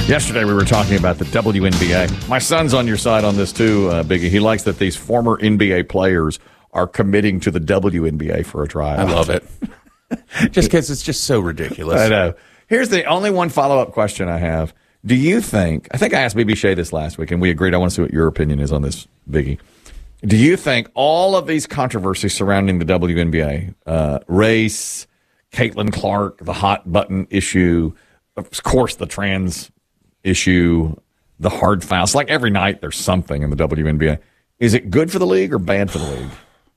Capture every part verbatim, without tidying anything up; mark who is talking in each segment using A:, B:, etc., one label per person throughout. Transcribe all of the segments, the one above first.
A: Yesterday we were talking about the W N B A. My son's on your side on this too, uh, Biggie. He likes that these former N B A players are committing to the W N B A for a tryout.
B: I love it. Just because it's just so ridiculous.
A: I know. Here's the only one follow-up question I have. Do you think, I think I asked B B Shea this last week, and we agreed. I want to see what your opinion is on this, Biggie. Do you think all of these controversies surrounding the W N B A, uh, race, Caitlin Clark, the hot button issue, of course the trans issue, the hard fouls, like every night there's something in the W N B A. Is it good for the league or bad for the league?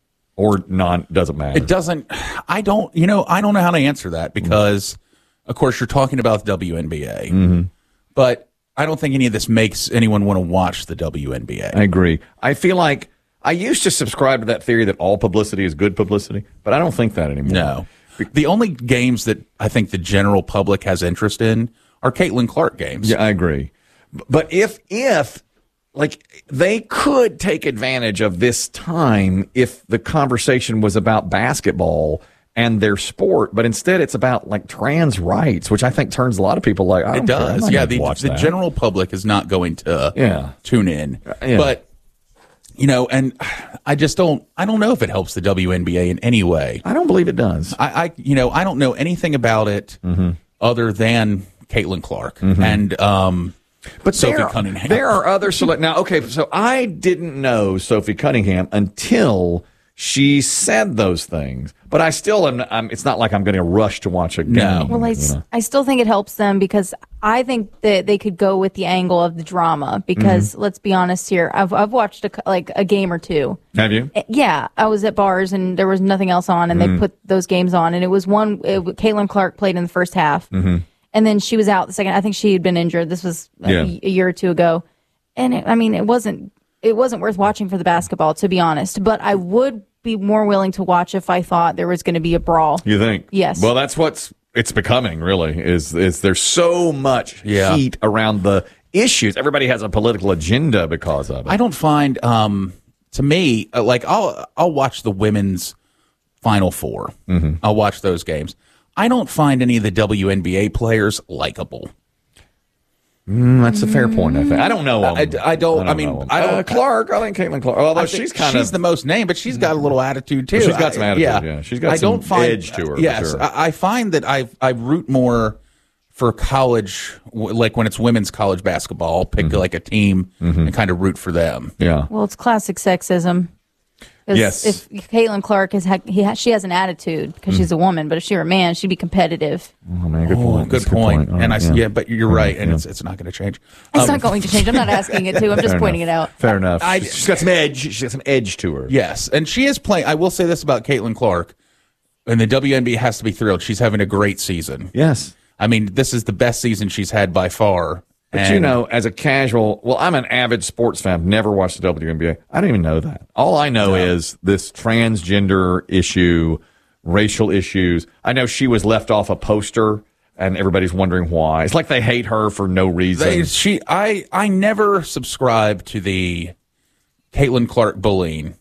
A: Or non, doesn't matter?
B: It doesn't, I don't, you know, I don't know how to answer that because, mm-hmm. of course, you're talking about the W N B A.
A: Mm-hmm.
B: But I don't think any of this makes anyone want to watch the W N B A.
A: I agree. I feel like I used to subscribe to that theory that all publicity is good publicity, but I don't think that anymore.
B: No. The only games that I think the general public has interest in are Caitlin Clark games.
A: Yeah, I agree. But if, if, like, they could take advantage of this time if the conversation was about basketball and their sport, but instead it's about, like, trans rights, which I think turns a lot of people like, I don't
B: It does.
A: care.
B: Yeah, the, the general public is not going to
A: yeah.
B: tune in.
A: Yeah.
B: But, you know, and I just don't, I don't know if it helps the W N B A in any way.
A: I don't believe it does.
B: I, I you know, I don't know anything about it
A: mm-hmm.
B: other than Caitlin Clark
A: mm-hmm.
B: and um,
A: but
B: Sophie
A: there,
B: Cunningham.
A: There are other select now. Okay, so I didn't know Sophie Cunningham until she said those things. But I still am. I'm, it's not like I'm going to rush to watch a game.
B: No.
C: Well, I,
A: you know?
C: I still think it helps them because I think that they could go with the angle of the drama. Because mm-hmm. let's be honest here, I've I've watched a, like a game or two.
A: Have you?
C: Yeah, I was at bars and there was nothing else on, and mm-hmm. they put those games on, and it was one. It, Caitlin Clark played in the first half,
A: mm-hmm.
C: and then she was out the second. I think she had been injured. This was
A: yeah.
C: a, a year or two ago, and it, I mean, it wasn't it wasn't worth watching for the basketball, to be honest. But I would be more willing to watch if I thought there was going to be a brawl.
A: You think?
C: Yes.
A: Well, that's what's it's becoming. Really, is is there's so much
B: yeah.
A: heat around the issues. Everybody has a political agenda because of it.
B: I don't find, um, to me, uh, like I'll I'll watch the women's Final Four.
A: Mm-hmm.
B: I'll watch those games. I don't find any of the W N B A players likable.
A: Mm, that's a fair point, I think. I don't know.
B: I, I, don't, I don't. I mean, I don't.
A: Uh, Clark. I think Caitlin Clark. Although she's kind
B: she's
A: of
B: the most named, but she's got a little attitude too.
A: Well, she's got some attitude.
B: I,
A: yeah. yeah, she's got
B: I
A: some
B: don't find,
A: edge to her.
B: Yes,
A: sure.
B: I, I find that I I root more for college, like when it's women's college basketball. I'll pick mm-hmm. like a team mm-hmm. and kind of root for them.
A: Yeah.
C: Well, it's classic sexism.
A: Yes.
C: If Caitlin Clark is, he ha, she has an attitude because mm. she's a woman, but if she were a man, she'd be competitive.
A: Oh man, good point.
B: Oh, good,
A: good
B: point.
A: point.
B: And
A: right,
B: I
A: yeah.
B: yeah, but you're right, and
A: yeah.
B: it's it's not going to change.
C: It's
B: um,
C: not going to change. I'm not asking it to. I'm just
A: Fair
C: pointing
A: enough.
C: it out.
A: Fair enough.
B: I,
A: she's got some edge. She's got some edge to her.
B: Yes, and she is playing. I will say this about Caitlin Clark, and the W N B A has to be thrilled. She's having a great season.
A: Yes.
B: I mean, this is the best season she's had by far.
A: But
B: and,
A: you know, as a casual, well, I'm an avid sports fan. I've never watched the W N B A. I don't even know that. All I know
B: no.
A: is this transgender issue, racial issues. I know she was left off a poster, and everybody's wondering why. It's like they hate her for no reason.
B: They, she, I, I never subscribed to the Caitlin Clark bullying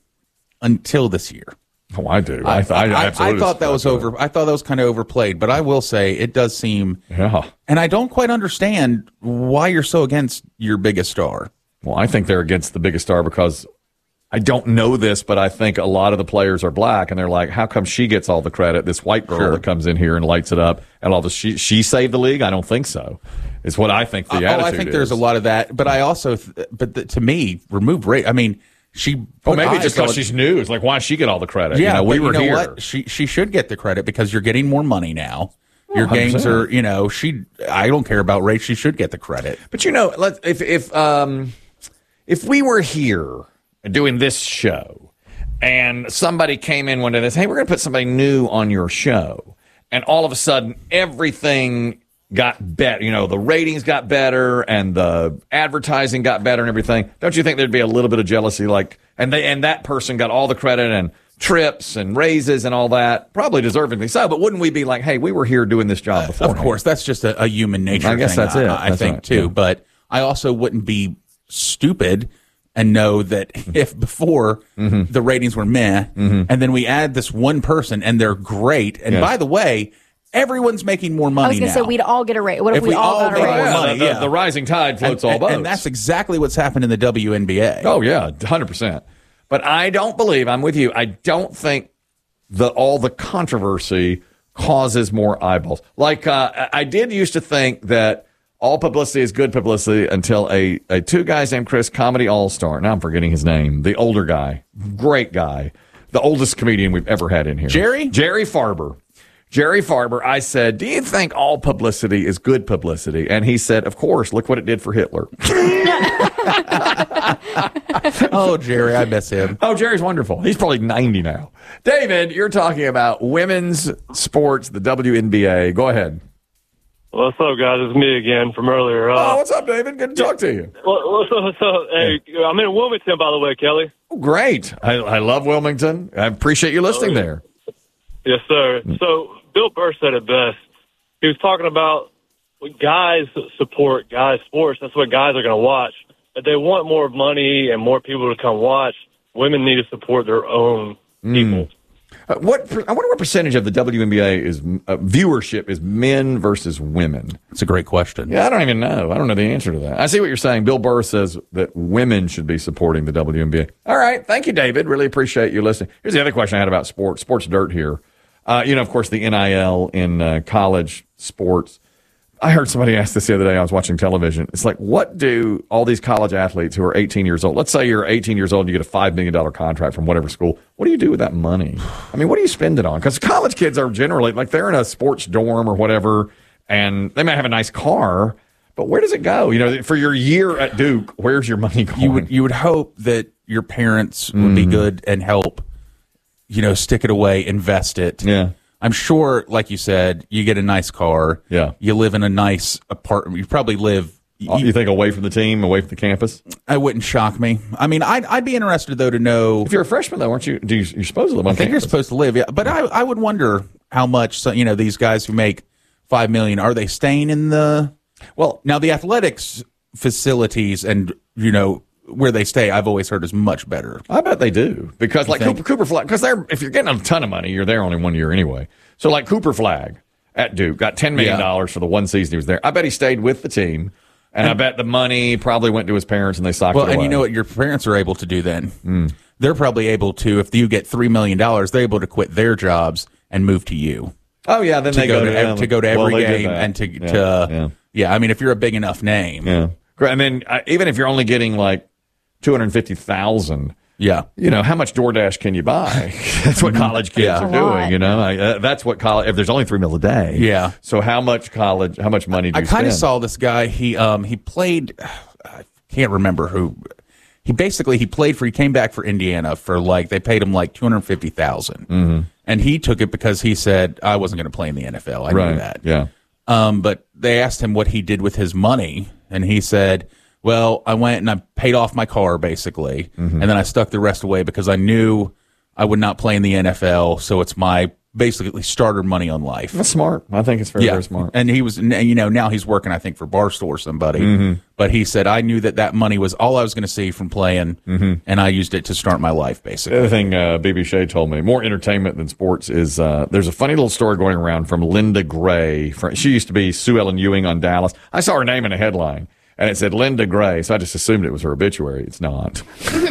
B: until this year.
A: Oh, I do. I,
B: I,
A: I, I,
B: I, I thought that was over. I thought that was kind of overplayed, but I will say it does seem.
A: Yeah.
B: And I don't quite understand why you're so against your biggest star.
A: Well, I think they're against the biggest star because I don't know this, but I think a lot of the players are black, and they're like, how come she gets all the credit? This white girl
B: Sure.
A: that comes in here and lights it up, and all this, she, she saved the league? I don't think so. It's what I think the
B: oh,
A: attitude
B: I think
A: is.
B: there's a lot of that, but I also, but the, to me, remove race. I mean, she.
A: Oh, maybe
B: eyes
A: just because
B: on-
A: she's new. It's like, why does she get all the credit?
B: Yeah,
A: you know, we
B: but
A: were
B: you know
A: here.
B: What? She she should get the credit because you're getting more money now. Your
A: one hundred percent.
B: games are, you know, she. I don't care about race. She should get the credit.
A: But you know, let's if if um if we were here doing this show and somebody came in one day and said, hey, we're going to put somebody new on your show, and all of a sudden everything got better, you know, the ratings got better and the advertising got better and everything. Don't you think there'd be a little bit of jealousy? Like, and they and that person got all the credit and trips and raises and all that, probably deservedly so. But wouldn't we be like, hey, we were here doing this job before?
B: Of course, that's just a, a human nature.
A: I guess
B: thing,
A: that's it.
B: I, I
A: That's
B: think
A: right.
B: too.
A: Yeah.
B: But I also wouldn't be stupid and know that if before
A: mm-hmm.
B: the ratings were meh,
A: mm-hmm.
B: and then we add this one person and they're great. And
A: Yes.
B: by the way, Everyone's making more money
C: I was going to
B: now.
C: say we'd all get a raise. What if,
B: If
C: we,
B: we
C: all
B: all
C: got a
B: made
C: raise?
B: more
A: Yeah,
B: money,
A: the,
B: yeah.
A: the rising tide floats
B: and,
A: all boats.
B: and that's exactly what's happened in the W N B A.
A: Oh yeah, one hundred percent. But I don't believe, I'm with you, I don't think the all the controversy causes more eyeballs. Like uh, I did used to think that all publicity is good publicity until a, a two guys named Chris, comedy all-star. Now I'm forgetting his name. The older guy. Great guy. The oldest comedian we've ever had in here.
B: Jerry?
A: Jerry Farber. Jerry Farber, I said, do you think all publicity is good publicity? And he said, of course, look what it did for Hitler.
B: Oh, Jerry, I miss him.
A: Oh, Jerry's wonderful. He's probably ninety now. David, you're talking about women's sports, the W N B A. Go ahead.
D: What's up, guys? It's me again from earlier. Uh,
A: Oh, what's up, David? Good to talk to you.
D: well, what's up? What's up? Hey, I'm in Wilmington, by the way, Kelly.
A: Oh, great. I, I love Wilmington. I appreciate you listening there.
D: Yes, sir. So Bill Burr said it best. He was talking about when guys support guys' sports. That's what guys are going to watch. If they want more money and more people to come watch, women need to support their own people.
A: Uh, what I wonder what percentage of the W N B A is uh, viewership is men versus women.
B: It's a great question.
A: Yeah, I don't even know. I don't know the answer to that. I see what you're saying. Bill Burr says that women should be supporting the W N B A. All right. Thank you, David. Really appreciate you listening. Here's the other question I had about sports. Sports dirt here. Uh, you know, of course, the N I L in uh, college sports. I heard somebody ask this the other day. I was watching television. It's like, what do all these college athletes who are eighteen years old, let's say you're eighteen years old and you get a five million dollars contract from whatever school. What do you do with that money? I mean, what do you spend it on? Because college kids are generally, like, they're in a sports dorm or whatever, and they might have a nice car, but where does it go? You know, for your year at Duke, where's your money going?
B: You would you would hope that your parents would be good and help, you know, stick it away, invest it.
A: Yeah.
B: I'm sure, like you said, you get a nice car.
A: Yeah.
B: You live in a nice apartment. You probably live.
A: Oh, you think away from the team, away from the campus?
B: I wouldn't shock me. I mean, I'd, I'd be interested, though, to know.
A: If you're a freshman, though, aren't you? Do you you're supposed to live on
B: I think
A: campus?
B: you're supposed to live, yeah. But I, I would wonder how much, so, you know, these guys who make five million, are they staying in the.
A: Well,
B: Now, the athletics facilities and, you know, where they stay, I've always heard is much better.
A: I bet they do because, like
B: think?
A: Cooper, Cooper Flag, because they're if you're getting a ton of money, you're there only one year anyway. So, like Cooper Flag at Duke got ten million dollars
B: Yeah.
A: for the one season he was there. I bet he stayed with the team, and, I bet the money probably went to his parents and they socked
B: Well,
A: it away.
B: and you know what your parents are able to do then?
A: Mm.
B: They're probably able to, if you get three million dollars, they're able to quit their jobs and move to you.
A: Oh yeah, then
B: To
A: they
B: go,
A: go,
B: to,
A: them.
B: to go to every
A: Well, they did
B: game
A: that.
B: and to,
A: yeah,
B: to uh,
A: yeah.
B: yeah, I mean, if you're a big enough name.
A: yeah. Great. And then uh, even if you're only getting like two hundred fifty thousand.
B: Yeah.
A: You know, how much DoorDash can you buy? That's what college kids
B: Yeah.
A: are
C: A
A: doing,
C: lot.
A: you know? I, uh, that's what college, if there's only three meals a day.
B: Yeah.
A: So how much college, how much money do
B: I
A: you
B: kind of
A: spend?
B: saw this guy. He um he played. I can't remember who. He basically he played for. He came back for Indiana for like they paid him like two hundred fifty thousand, mm-hmm. and he took it because he said I wasn't going to play in the N F L. I
A: Right.
B: knew that.
A: Yeah.
B: Um, but they asked him what he did with his money, and he said, "Well, I went and I paid off my car basically,
A: Mm-hmm.
B: and then I stuck the rest away because I knew I would not play in the N F L. So it's my basically starter money on life."
A: That's smart. I think it's very, very smart.
B: And he was, and you know, now he's working, I think, for Barstool or somebody.
A: Mm-hmm.
B: But he said, I knew that that money was all I was going to see from playing,
A: Mm-hmm.
B: and I used it to start my life,
A: The
B: basically.
A: other thing uh, B B Shea told me, more entertainment than sports, is uh, there's a funny little story going around from Linda Gray. Fr- She used to be Sue Ellen Ewing on Dallas. I saw her name in a headline, and it said Linda Gray, so I just assumed it was her obituary. It's not.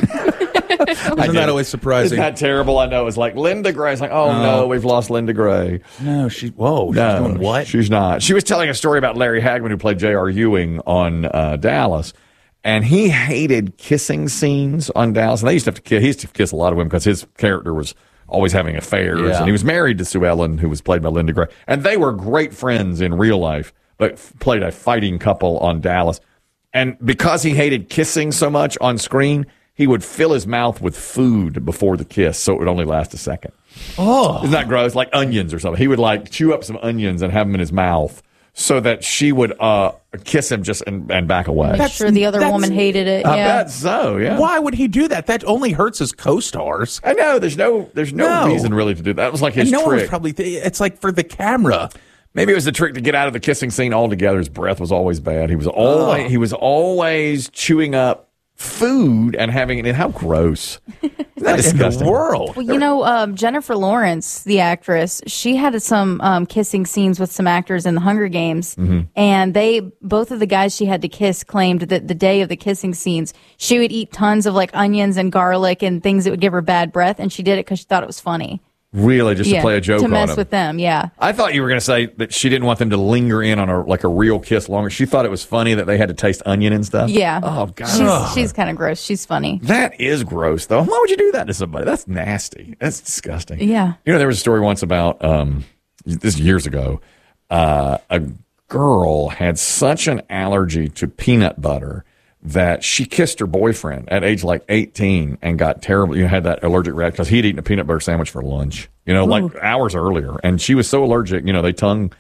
B: Isn't that always surprising?
A: Isn't that terrible? I know. It's like Linda Gray. It's like, oh, no, we've lost Linda Gray.
B: no, she, whoa, she's
A: No,
B: doing what?
A: She's not. She was telling a story about Larry Hagman, who played J R. Ewing on uh, Dallas, and he hated kissing scenes on Dallas. And they used to have to kiss. He used to kiss a lot of women because his character was always having affairs,
B: Yeah.
A: and he was married to Sue Ellen, who was played by Linda Gray, and they were great friends in real life, but f- played a fighting couple on Dallas. And because he hated kissing so much on screen, he would fill his mouth with food before the kiss, so it would only last a second.
B: Oh,
A: Isn't that gross? Like onions or something. He would like chew up some onions and have them in his mouth so that she would uh, kiss him just and, and back away.
C: I'm sure the other
B: that's-
C: woman hated it.
A: I
C: yeah.
A: bet so. Yeah.
B: why would he do that? That only hurts his co-stars.
A: I know. There's no. There's no,
B: No.
A: reason really to do that. That was like his
B: And no one was
A: trick.
B: probably, th- it's like for the camera.
A: Maybe it was the trick to get out of the kissing scene altogether. His breath was always bad. He was always
B: Oh.
A: he was always chewing up food and having it. How gross. Isn't that
B: In
A: disgusting?
B: the world.
C: Well, you know, um, Jennifer Lawrence, the actress, she had some um, kissing scenes with some actors in the Hunger Games,
A: Mm-hmm.
C: and they, both of the guys she had to kiss, claimed that the day of the kissing scenes, she would eat tons of like onions and garlic and things that would give her bad breath, and she did it because she thought it was funny.
A: Really, just
C: yeah,
A: to play a joke
C: to
A: on
C: mess
A: them.
C: with them. Yeah.
A: I thought you were going to say that she didn't want them to linger in on a like a real kiss longer. She thought it was funny that they had to taste onion and stuff.
C: Yeah.
A: Oh God.
C: She's, she's kind of gross. She's funny.
A: That is gross, though. Why would you do that to somebody? That's nasty. That's disgusting.
C: Yeah.
A: You know, there was a story once about um, this years ago. Uh, a girl had such an allergy to peanut butter that she kissed her boyfriend at age like eighteen and got terrible. You know, had that allergic reaction because he'd eaten a peanut butter sandwich for lunch. You know, like hours earlier, and she was so allergic. You know, they tongue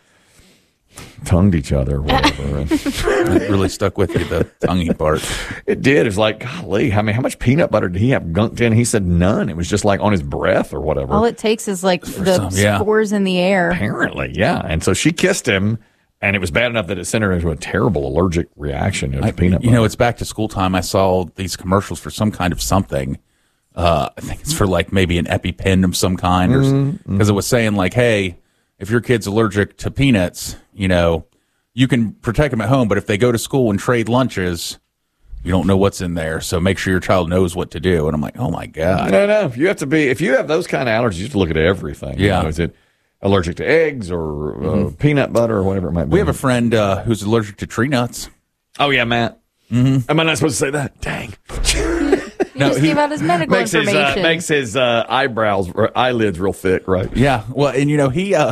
A: tongued each other, or whatever. And
B: It really stuck with you, the tonguey part.
A: it did. It was like, golly, I mean, how much peanut butter did he have gunked in? He said none. It was just like on his breath or whatever.
C: All it takes is like the
B: some, yeah.
C: spores in the air.
A: Apparently, yeah. And so she kissed him, and it was bad enough that it sent her into a terrible allergic reaction to
B: I-
A: peanut butter.
B: You know, it's back to school time. I saw these commercials for some kind of something. Uh, I think it's for like maybe an EpiPen of some kind, or because it was saying like, hey, if your kid's allergic to peanuts, you know, you can protect them at home, but if they go to school and trade lunches, you don't know what's in there. So make sure your child knows what to do. And I'm like, oh my God.
A: No, no. You have to be, if you have those kind of allergies, you have to look at everything. You
B: Yeah.
A: know, is it allergic to eggs or uh, peanut butter or whatever it might be?
B: We have a friend uh, who's allergic to tree nuts.
A: Oh, yeah, Matt. Mm-hmm. Am I not supposed to say that? Dang.
C: He just gave out his medical
A: makes his, uh,
C: information.
A: makes his uh, eyebrows, or eyelids real thick, right?
B: Yeah. Well, and you know, he uh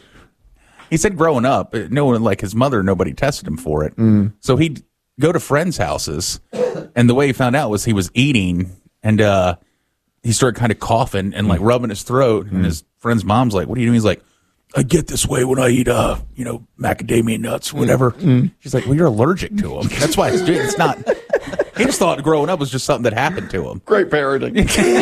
B: he said growing up, uh, no one, like his mother, nobody tested him for it. So he'd go to friends' houses, and the way he found out was he was eating, and uh he started kind of coughing and like rubbing his throat, and his friend's mom's like, "What are you doing?" He's like, "I get this way when I eat uh, you know, macadamia nuts, whatever." She's like, "Well, you're allergic to them. That's why it's it's not." He just thought growing up was just something that happened to him.
A: Great parenting.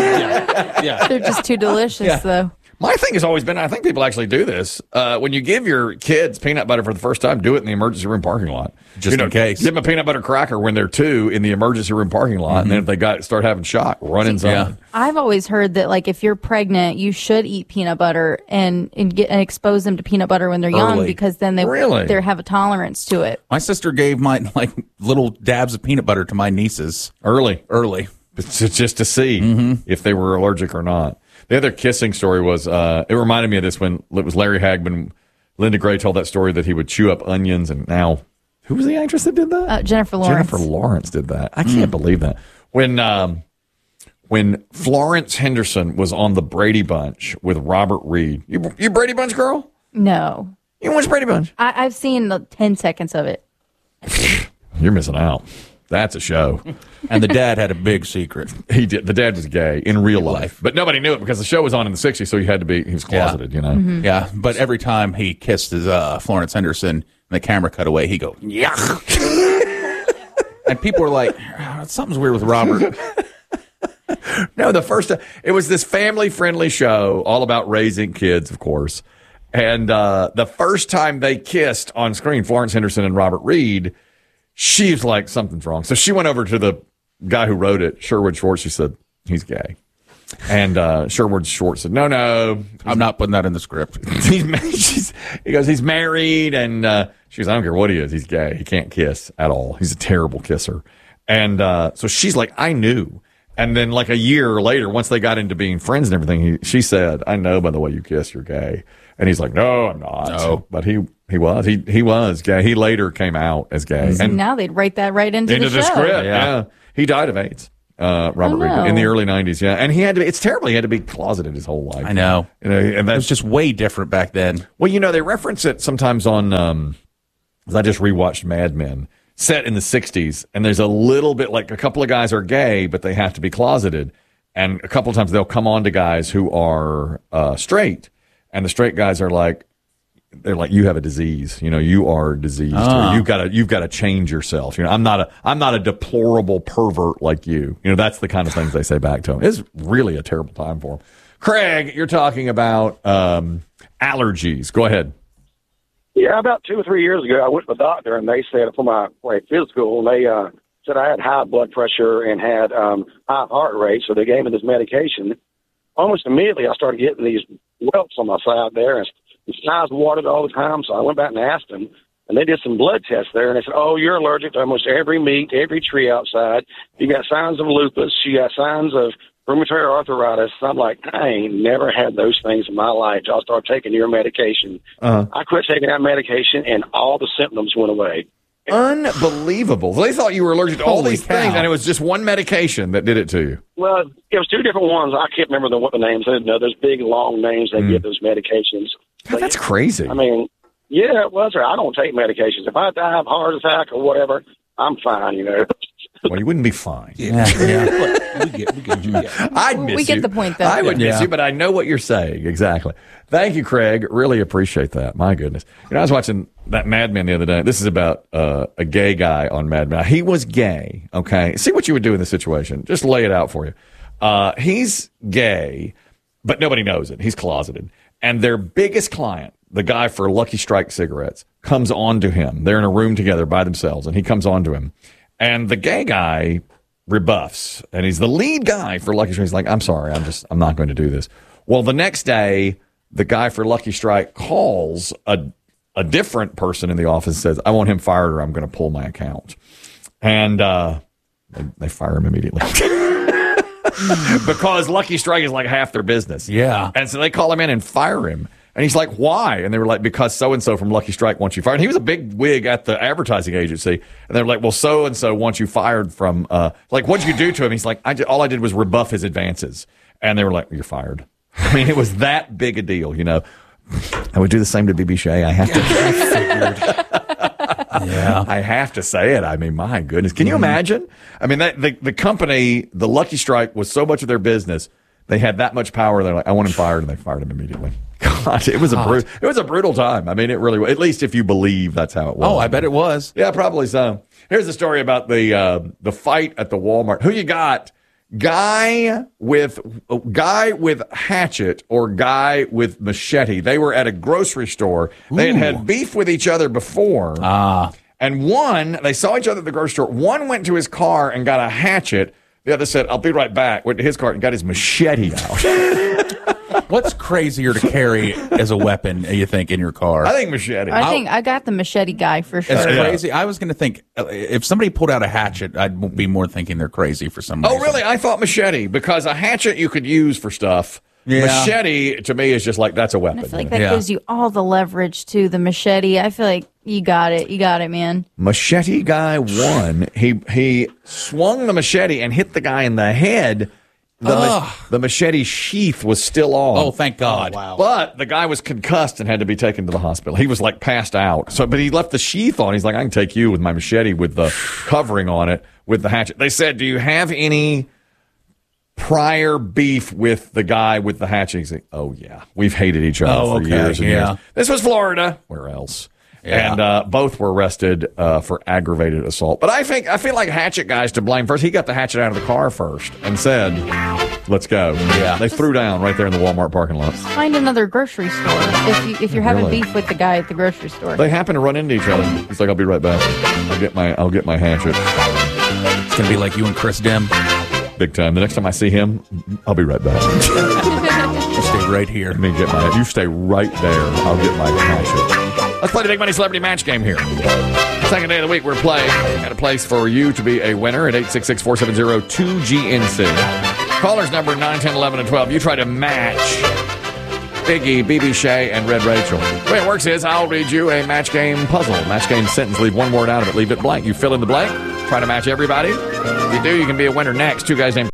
B: Yeah.
C: They're just too delicious,
B: Yeah.
C: though.
A: My thing has always been, I think people actually do this. Uh, when you give your kids peanut butter for the first time, do it in the emergency room parking lot.
B: Just
A: You know,
B: in case.
A: Give them a peanut butter cracker when they're two in the emergency room parking lot. And then if they got start having shock, run inside.
B: Yeah.
C: I've always heard that, like, if you're pregnant, you should eat peanut butter and, and get and expose them to peanut butter when they're young,
B: Early.
C: because then they
A: Really?
C: they have a tolerance to it.
B: My sister gave my like little dabs of peanut butter to my nieces
A: Early.
B: early.
A: Just just to see
B: Mm-hmm.
A: if they were allergic or not. The other kissing story was, uh, it reminded me of this when it was Larry Hagman. Linda Gray told that story that he would chew up onions, and now, who was the actress that did that?
C: Uh, Jennifer Lawrence.
A: Jennifer Lawrence did that. I can't believe that. When um, when Florence Henderson was on the Brady Bunch with Robert Reed, you you Brady Bunch girl?
C: No.
A: You watch Brady Bunch?
C: I, I've seen the ten seconds of it.
A: You're missing out. That's a show.
B: And the dad had a big secret.
A: He did. The dad was gay in real life, but nobody knew it because the show was on in the sixties, so he had to be. He was closeted, you know.
C: Mm-hmm.
B: Yeah, but every time he kissed his uh, Florence Henderson and the camera cut away, he go, yuck. And people were like, "Oh, something's weird with Robert."
A: No, the first it was this family-friendly show, all about raising kids, of course. And uh, the first time they kissed on screen, Florence Henderson and Robert Reed, she was like, something's wrong. So she went over to the guy who wrote it, Sherwood Schwartz. She said, he's gay. And uh, Sherwood Schwartz said, no, no,
B: I'm not putting that in the script.
A: he's, ma- she's, he goes, he's married. And uh, she goes, I don't care what he is. He's gay. He can't kiss at all. He's a terrible kisser. And uh, so she's like, I knew. And then like a year later, once they got into being friends and everything, he, she said, I know by the way you kiss, you're gay. And he's like, no, I'm not.
B: No.
A: But he, he was. He he was gay. He later came out as gay.
C: And
A: And
C: now they'd write that right into,
A: into
C: the,
A: the
C: show.
A: script, yeah.
B: Yeah.
A: He died of AIDS, uh, Robert
C: Oh,
A: Reed,
C: no.
A: in the early nineties, yeah. And he had to be, it's terrible. He had to be closeted his whole life.
B: I know.
A: You know, and
B: It
A: that's
B: was just way different back then.
A: well, you know, they reference it sometimes on, um, 'cause I just rewatched Mad Men, set in the sixties, and there's a little bit like a couple of guys are gay, but they have to be closeted. And a couple of times they'll come on to guys who are uh, straight, and the straight guys are like, they're like, you have a disease, you know, you are diseased.
B: Ah.
A: Or you've got to, you've got to change yourself. You know, I'm not a, I'm not a deplorable pervert like you. You know, that's the kind of things they say back to him. It's really a terrible time for him. Craig, you're talking about um, allergies. Go ahead.
E: Yeah, about two or three years ago, I went to the doctor, and they said for my for a physical, they uh, said I had high blood pressure and had um, high heart rate, so they gave me this medication. Almost immediately, I started getting these welts on my side there, and my eyes watered all the time. So I went back and asked them, and they did some blood tests there, and they said, "Oh, you're allergic to almost every meat, every tree outside. You got signs of lupus. You got signs of rheumatoid arthritis." So I'm like, I ain't never had those things in my life. I'll start taking your medication. Uh-huh. I quit taking that medication, and all the symptoms went away.
A: Unbelievable. They thought you were allergic to all
B: Holy
A: these
B: cow.
A: things, and it was just one medication that did it to you.
E: Well, it was two different ones. I can't remember the, what the names. I didn't know. There's big, long names they mm. give those medications.
A: God, that's crazy.
E: I mean, yeah, it was. I don't take medications. If I die of a heart attack or whatever, I'm fine, you know.
A: Well, you wouldn't be fine.
B: Yeah, yeah. we get, we get you. Yeah.
A: I'd miss
C: we get
A: you.
C: the point, though.
A: I would
B: Yeah.
A: miss you, but I know what you're saying. Exactly. Thank you, Craig. Really appreciate that. My goodness. You know, I was watching that Mad Men the other day. This is about uh, a gay guy on Mad Men. He was gay, okay? See what you would do in this situation. Just lay it out for you. Uh, he's gay, but nobody knows it. He's closeted. And their biggest client, the guy for Lucky Strike cigarettes, comes on to him. They're in a room together by themselves, and he comes on to him. And the gay guy rebuffs, and he's the lead guy for Lucky Strike. He's like, I'm sorry, I'm just, I'm not going to do this. Well, the next day, the guy for Lucky Strike calls a a different person in the office and says, I want him fired or I'm going to pull my account. And uh, they, they fire him immediately. Because Lucky Strike is like half their business.
B: Yeah.
A: And so they call him in and fire him. And he's like, why? And they were like, because so-and-so from Lucky Strike wants you fired. And he was a big wig at the advertising agency. And they're like, well, so-and-so wants you fired from, uh, like, what'd you do to him? He's like, I just, all I did was rebuff his advances. And they were like, you're fired. I mean, it was that big a deal, you know. I would do the same to B B Shea. I have to.
B: Yeah.
A: I have to say it. I mean, my goodness. Can you imagine? I mean, that, the, the company, the Lucky Strike, was so much of their business. They had that much power. They're like, I want him fired. And they fired him immediately. God, it was a bru- it was a brutal time. I mean, it really was. At least if you believe that's how it was.
B: Oh, I bet it was.
A: Yeah, probably so. Here's the story about the uh, the fight at the Walmart. Who you got? Guy with guy with hatchet or guy with machete. They were at a grocery store. They had
B: Ooh.
A: had beef with each other before.
B: Ah.
A: And one, they saw each other at the grocery store. One went to his car and got a hatchet. The other said, I'll be right back. Went to his car and got his machete out.
B: What's crazier to carry as a weapon, you think, in your car?
A: I think machete.
C: I think I got the machete guy for sure.
B: It's
A: Yeah.
B: crazy. I was going to think uh, if somebody pulled out a hatchet, I'd be more thinking they're crazy for some
A: Oh,
B: reason.
A: really? I thought machete because a hatchet you could use for stuff.
B: Yeah.
A: Machete to me is just like that's a weapon.
C: I feel like
A: you know?
C: that
B: Yeah.
C: gives you all the leverage to the machete. I feel like you got it. You got it, man.
A: Machete guy won. He he swung the machete and hit the guy in the head. The, ma- the machete sheath was still on.
B: Oh, thank God.
F: Oh, wow.
A: But the guy was concussed and had to be taken to the hospital. He was like passed out. So, but he left the sheath on. He's like, I can take you with my machete with the covering on it with the hatchet. They said, do you have any prior beef with the guy with the hatchet? He's like, oh yeah, we've hated each other
B: Oh,
A: for
B: okay,
A: years and
B: yeah.
A: years. This was Florida. Where else?
B: Yeah.
A: And uh, both were arrested uh, for aggravated assault. But I think I feel like Hatchet guy's to blame first. He got the hatchet out of the car first and said, "Let's go."
B: Yeah.
A: They threw down right there in the Walmart parking lot.
C: Find another grocery store if you if you're having
A: Really?
C: beef with the guy at the grocery store.
A: They happened to run into each other. He's like, "I'll be right back. I'll get my I'll get my hatchet."
B: It's going to be like you and Chris Dim.
A: Big time. The next time I see him, I'll be right back.
B: You stay right here.
A: Let me get my. You stay right there. I'll get my hatchet. Let's play the Big Money Celebrity Match game here. Second day of the week, we're playing. Got a place for you to be a winner at eight six six, four seven zero, two G N C. Callers number nine, ten, eleven, and twelve. You try to match Biggie, B B Shea, and Red Rachel. The way it works is I'll read you a match game puzzle. Match game sentence. Leave one word out of it. Leave it blank. You fill in the blank. Try to match everybody. If you do, you can be a winner next. Two guys named...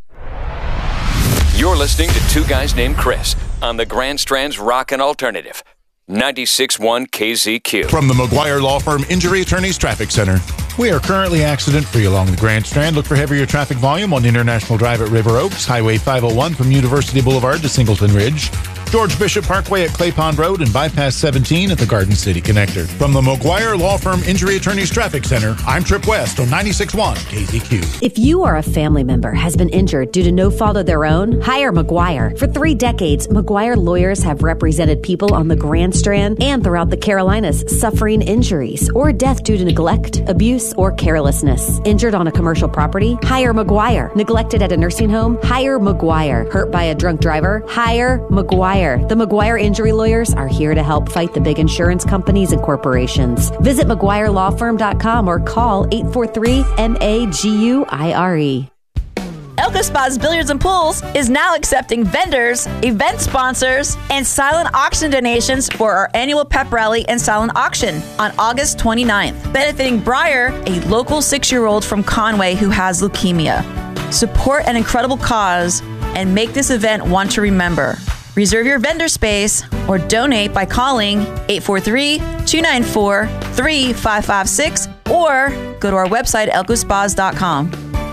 G: You're listening to Two Guys Named Chris on the Grand Strand's Rockin' Alternative. ninety-six point one K Z Q.
F: From the McGuire Law Firm Injury Attorneys Traffic Center. We are currently accident-free along the Grand Strand. Look for heavier traffic volume on International Drive at River Oaks, Highway five oh one from University Boulevard to Singleton Ridge. George Bishop Parkway at Clay Pond Road and Bypass seventeen at the Garden City Connector. From the McGuire Law Firm Injury Attorneys Traffic Center, I'm Trip West on ninety-six point one K Z Q.
H: If you or a family member has been injured due to no fault of their own, hire McGuire. For three decades, McGuire lawyers have represented people on the Grand Strand and throughout the Carolinas suffering injuries or death due to neglect, abuse, or carelessness. Injured on a commercial property? Hire McGuire. Neglected at a nursing home? Hire McGuire. Hurt by a drunk driver? Hire McGuire. The McGuire Injury Lawyers are here to help fight the big insurance companies and corporations. Visit McGuire Law Firm dot com or call eight four three M A G U I R E.
I: Elko Spas Billiards and Pools is now accepting vendors, event sponsors, and silent auction donations for our annual pep rally and silent auction on August twenty-ninth, benefiting Briar, a local six-year-old from Conway who has leukemia. Support an incredible cause and make this event one to remember. Reserve your vendor space or donate by calling eight four three, two nine four, three five five six or go to our website, elko spas dot com.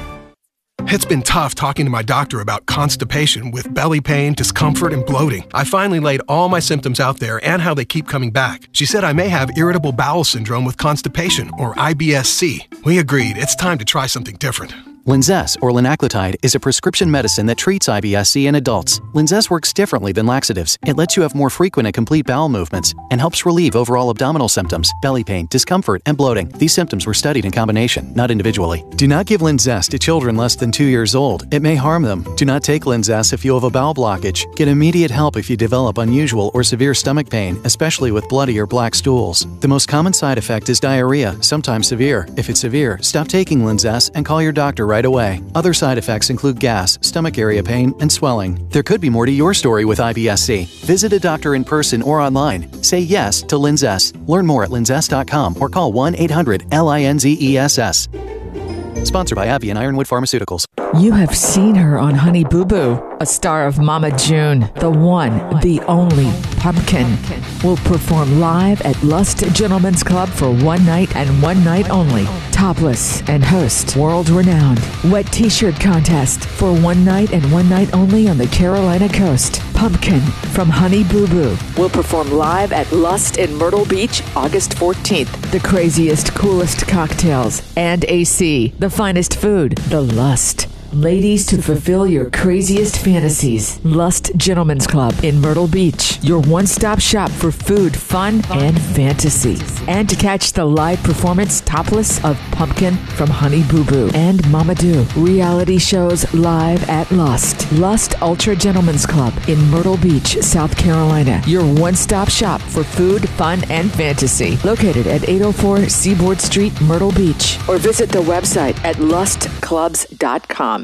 J: It's been tough talking to my doctor about constipation with belly pain, discomfort, and bloating. I finally laid all my symptoms out there and how they keep coming back. She said I may have irritable bowel syndrome with constipation, or I B S C. We agreed it's time to try something different.
K: Linzess, or linaclotide, is a prescription medicine that treats I B S C in adults. Linzess works differently than laxatives. It lets you have more frequent and complete bowel movements and helps relieve overall abdominal symptoms, belly pain, discomfort, and bloating. These symptoms were studied in combination, not individually. Do not give Linzess to children less than two years old. It may harm them. Do not take Linzess if you have a bowel blockage. Get immediate help if you develop unusual or severe stomach pain, especially with bloody or black stools. The most common side effect is diarrhea, sometimes severe. If it's severe, stop taking Linzess and call your doctor right away. Other side effects include gas, stomach area pain, and swelling. There could be more to your story with I B S C. Visit a doctor in person or online. Say yes to Linzess. Learn more at linzess dot com or call one eight hundred L I N Z E S S. Sponsored by AbbVie and Ironwood Pharmaceuticals.
L: You have seen her on Honey Boo Boo, a star of Mama June. The one, the only Pumpkin will perform live at Lust Gentlemen's Club for one night and one night only. Topless and host world-renowned wet t-shirt contest for one night and one night only on the Carolina coast. Pumpkin from Honey Boo Boo will perform live at Lust in Myrtle Beach August fourteenth. The craziest, coolest cocktails and A C. The finest food. The Lust. Ladies, to fulfill your craziest fantasies. Lust Gentlemen's Club in Myrtle Beach. Your one-stop shop for food, fun, and fantasy. And to catch the live performance topless of Pumpkin from Honey Boo Boo and Mama Do. Reality shows live at Lust. Lust Ultra Gentlemen's Club in Myrtle Beach, South Carolina. Your one-stop shop for food, fun, and fantasy. Located at eight oh four Seaboard Street, Myrtle Beach. Or visit the website at lust clubs dot com.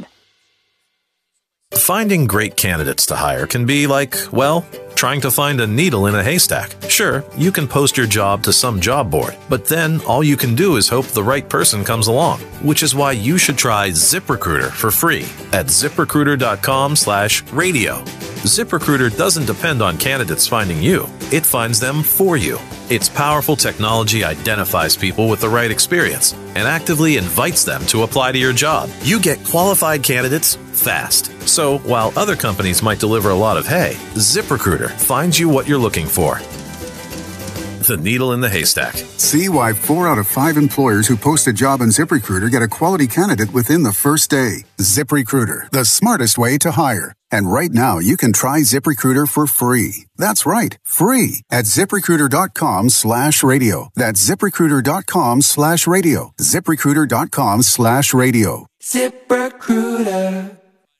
M: Finding great candidates to hire can be like, well, trying to find a needle in a haystack. Sure, you can post your job to some job board, but then all you can do is hope the right person comes along, which is why you should try ZipRecruiter for free at ziprecruiter dot com slash radio. ZipRecruiter doesn't depend on candidates finding you. It finds them for you. Its powerful technology identifies people with the right experience and actively invites them to apply to your job. You get qualified candidates fast. So while other companies might deliver a lot of hay, ZipRecruiter finds you what you're looking for. The needle in the haystack.
N: See why four out of five employers who post a job on ZipRecruiter get a quality candidate within the first day. ZipRecruiter, the smartest way to hire. And right now, you can try ZipRecruiter for free. That's right, free at ziprecruiter dot com slash radio. That's ziprecruiter dot com slash radio. ziprecruiter dot com slash radio.
O: ZipRecruiter.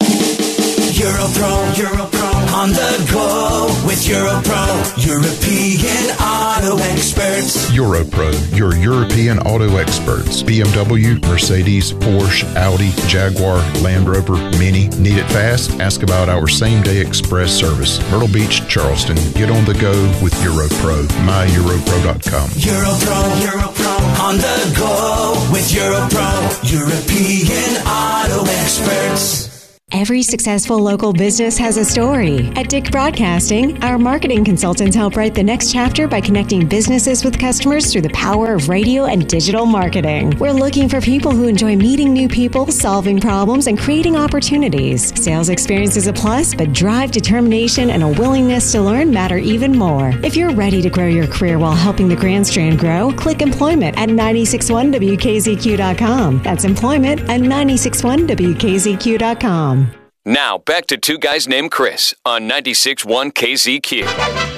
O: Europro, Europro, on the go with Europro, European auto experts.
P: Europro, your European auto experts. B M W, Mercedes, Porsche, Audi, Jaguar, Land Rover, Mini. Need it fast? Ask about our same-day express service. Myrtle Beach, Charleston. Get on the go with Europro. my europro dot com.
O: Europro, Europro, on the go with Europro, European auto experts.
Q: Every successful local business has a story. At Dick Broadcasting, our marketing consultants help write the next chapter by connecting businesses with customers through the power of radio and digital marketing. We're looking for people who enjoy meeting new people, solving problems, and creating opportunities. Sales experience is a plus, but drive, determination, and a willingness to learn matter even more. If you're ready to grow your career while helping the Grand Strand grow, click employment at nine six one W K Z Q dot com. That's employment at nine six one W K Z Q dot com.
G: Now, back to Two Guys Named Chris on ninety-six point one K Z Q.